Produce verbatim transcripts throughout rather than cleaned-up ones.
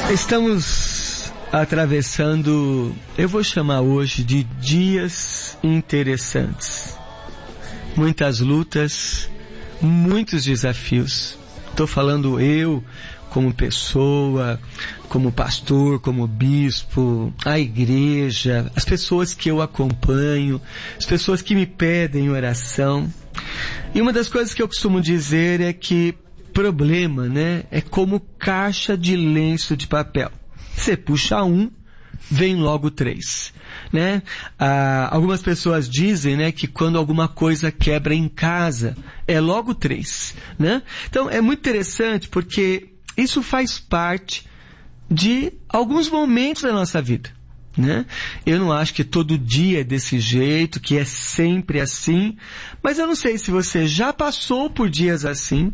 Estamos atravessando, eu vou chamar hoje de dias interessantes. Muitas lutas, muitos desafios. Estou falando eu como pessoa, como pastor, como bispo, a igreja, as pessoas que eu acompanho, as pessoas que me pedem oração. E uma das coisas que eu costumo dizer é que problema, né, é como caixa de lenço de papel. Você puxa um, vem logo três, né? Ah, algumas pessoas dizem, né, que quando alguma coisa quebra em casa, é logo três, né? Então é muito interessante porque isso faz parte de alguns momentos da nossa vida, né? Eu não acho que todo dia é desse jeito, que é sempre assim, mas eu não sei se você já passou por dias assim,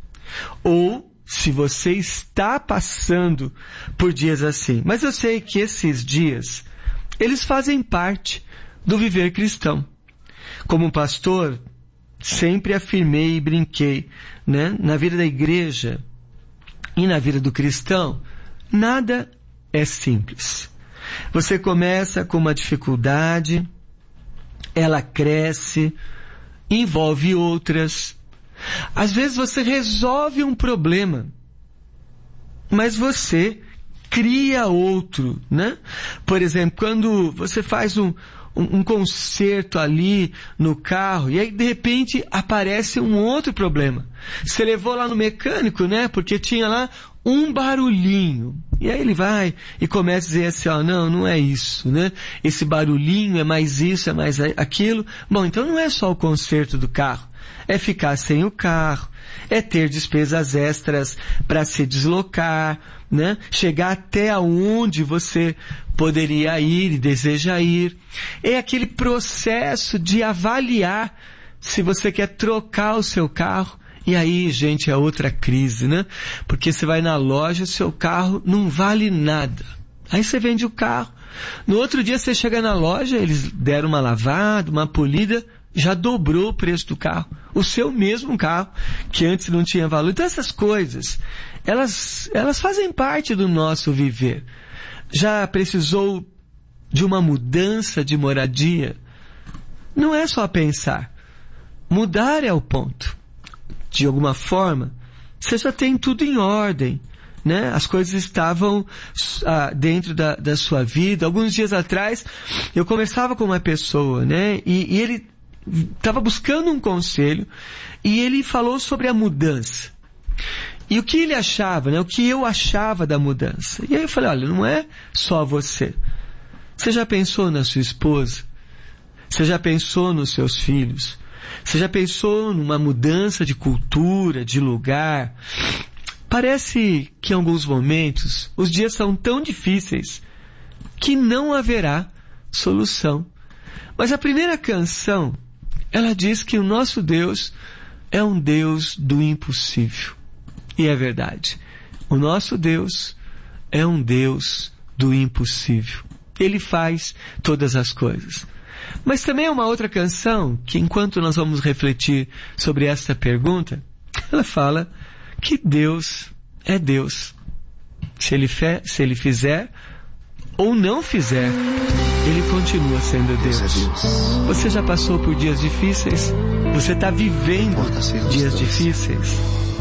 ou se você está passando por dias assim. Mas eu sei que esses dias, eles fazem parte do viver cristão. Como pastor, sempre afirmei e brinquei, né? Na vida da igreja e na vida do cristão, nada é simples. Você começa com uma dificuldade, ela cresce, envolve outras. Às vezes você resolve um problema, mas você cria outro, né? Por exemplo, quando você faz um, um, um conserto ali no carro, e aí de repente aparece um outro problema. Você levou lá no mecânico, né? Porque tinha lá um barulhinho. E aí ele vai e começa a dizer assim, ó, não, não é isso, né? Esse barulhinho é mais isso, é mais aquilo. Bom, então não é só o conserto do carro. É ficar sem o carro, é ter despesas extras para se deslocar, né? Chegar até onde você poderia ir e deseja ir. É aquele processo de avaliar se você quer trocar o seu carro. E aí, gente, é outra crise, né? Porque você vai na loja, seu carro não vale nada. Aí você vende o carro. No outro dia você chega na loja, eles deram uma lavada, uma polida, já dobrou o preço do carro. O seu mesmo carro, que antes não tinha valor. Então essas coisas, elas, elas fazem parte do nosso viver. Já precisou de uma mudança de moradia? Não é só pensar. Mudar é o ponto. De alguma forma, você já tem tudo em ordem, né? As coisas estavam ah, dentro da, da sua vida. Alguns dias atrás, eu conversava com uma pessoa, né? E, e ele estava buscando um conselho e ele falou sobre a mudança. E o que ele achava, né? O que eu achava da mudança. E aí eu falei, olha, não é só você. Você já pensou na sua esposa? Você já pensou nos seus filhos? Você já pensou numa mudança de cultura, de lugar? Parece que em alguns momentos os dias são tão difíceis que não haverá solução. Mas a primeira canção, ela diz que o nosso Deus é um Deus do impossível. E é verdade. O nosso Deus é um Deus do impossível. Ele faz todas as coisas. Mas também é uma outra canção que, enquanto nós vamos refletir sobre esta pergunta, ela fala que Deus é Deus. Se ele, fe- se ele fizer ou não fizer, ele continua sendo Deus. Você já passou por dias difíceis? Você está vivendo dias difíceis?